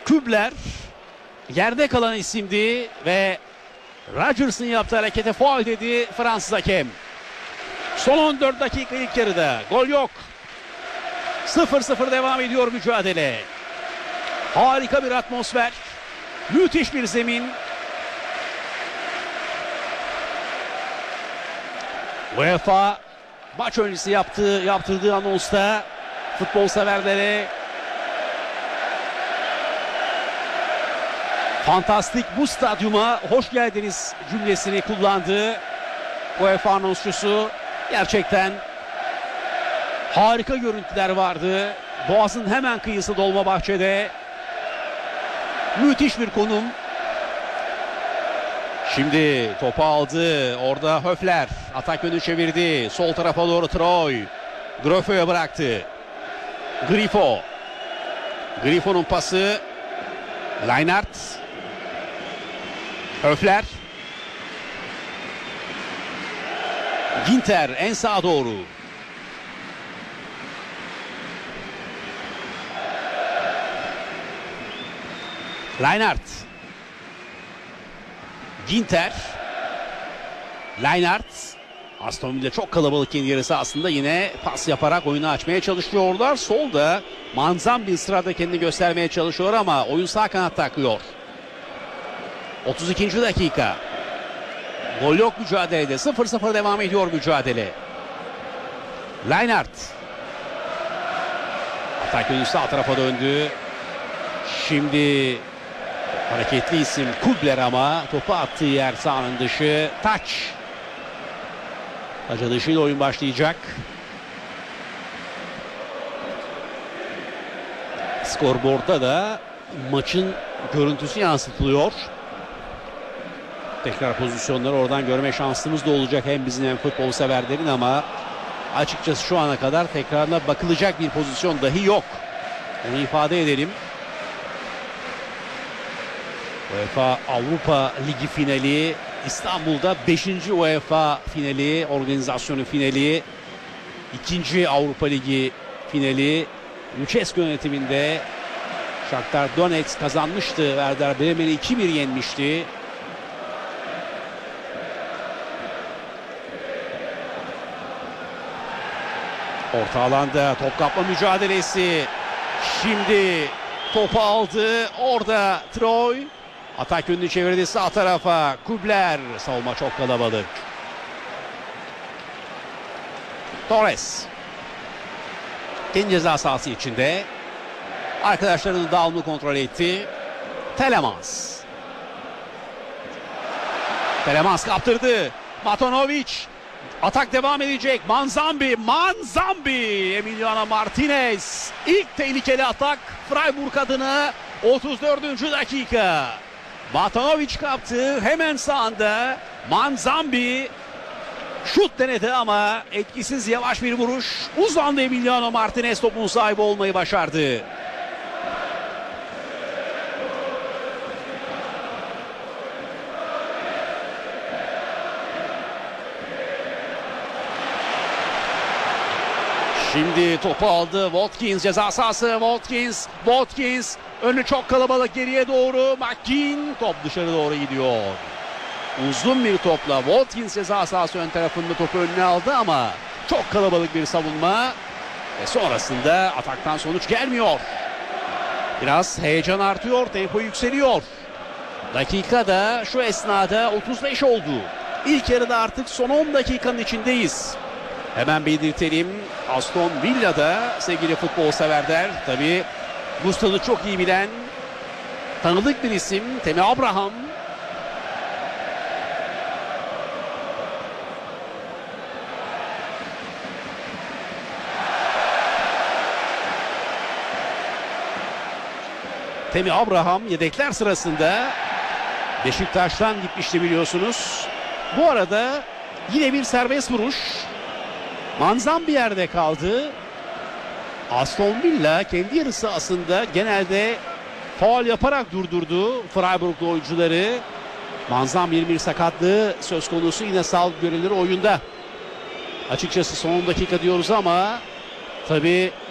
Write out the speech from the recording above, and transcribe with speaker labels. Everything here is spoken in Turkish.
Speaker 1: Kübler yerde kalan isimdi ve Rodgers'ın yaptığı harekete faul dedi Fransız hakem. Son 14 dakika ilk yarıda gol yok. 0-0 devam ediyor mücadele. Harika bir atmosfer. Müthiş bir zemin. UEFA maç öncesi yaptırdığı anonsta futbol severlere fantastik bu stadyuma hoş geldiniz cümlesini kullandı. UEFA anonsçusu. Gerçekten harika görüntüler vardı. Boğaz'ın hemen kıyısı Dolmabahçe'de. Müthiş bir konum. Şimdi topu aldı. Orada Höfler atak yönü çevirdi. Sol tarafa doğru Troy. Griffo'ya bıraktı. Griffo. Griffo'nun pası. Leinart. Höfler. Ginter en sağa doğru. Leinart. Ginter. Leinart. Aston Villa çok kalabalık kendi yarısı aslında yine pas yaparak oyunu açmaya çalışıyorlar. Solda Manzambi sırada kendini göstermeye çalışıyor ama oyun sağ kanatta akıyor. 32. dakika. Gol yok mücadelede. 0-0 devam ediyor mücadele. Leinart. Atak yönü sağ tarafa döndü. Şimdi hareketli isim Kübler ama topu attığı yer sahanın dışı. Taç. Taça dışıyla oyun başlayacak. Skorboard'da da maçın görüntüsü yansıtılıyor. Tekrar pozisyonları oradan görme şansımız da olacak hem bizim hem futbol severlerin ama açıkçası şu ana kadar tekrarına bakılacak bir pozisyon dahi yok. Onu ifade edelim. UEFA Avrupa Ligi finali, İstanbul'da 5. UEFA finali, organizasyonu finali, 2. Avrupa Ligi finali, Lucescu yönetiminde Shakhtar Donetsk kazanmıştı. Werder Bremen'i 2-1 yenmişti. Orta alanda top kapma mücadelesi. Şimdi topu aldı. Orada Troy. Atak yönünü çevirdi sağ tarafa. Kübler. Savunma çok kalabalık. Torres. Kendi ceza sahası içinde. Arkadaşlarının dağılımını kontrol etti. Telemans. Telemans kaptırdı. Matanovic. Atak devam edecek. Manzambi. Emiliano Martinez. İlk tehlikeli atak Freiburg adına 34. dakika. Matanovic kaptı. Hemen sağında Manzambi şut denedi ama etkisiz yavaş bir vuruş. Uzandı Emiliano Martinez topun sahibi olmayı başardı. Şimdi topu aldı Watkins ceza sahası. Watkins önü çok kalabalık geriye doğru. McKean top dışarı doğru gidiyor. Uzun bir topla Watkins ceza sahası ön tarafında topu önüne aldı ama çok kalabalık bir savunma ve sonrasında ataktan sonuç gelmiyor. Biraz heyecan artıyor, tempo yükseliyor. Dakika da şu esnada 35 oldu. İlk yarıda artık son 10 dakikanın içindeyiz. Hemen belirtelim, Aston Villa'da sevgili futbol severler, tabii bu stadı çok iyi bilen tanıdık bir isim Tammy Abraham. Tammy Abraham yedekler sırasında Beşiktaş'tan gitmişti biliyorsunuz. Bu arada yine bir serbest vuruş. Manzambi yerde kaldı. Aston Villa kendi yarı sahasında genelde faul yaparak durdurdu Freiburg'lu oyuncuları. Manzambi'nin bir sakatlığı söz konusu, yine sağlık görevlileri oyunda. Açıkçası son 10 dakika diyoruz ama tabii